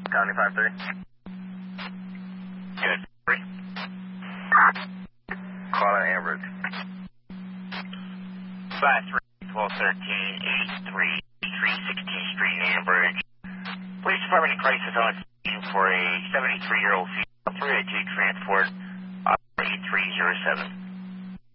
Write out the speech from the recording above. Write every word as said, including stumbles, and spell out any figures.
County five three. Good. Three. Call out Ambridge. five three, twelve thirteen, eighty-three, three sixteenth Street in Ambridge. Police Department in crisis on scene for a seventy-three-year-old female three eighty-two transport, eight three zero seven.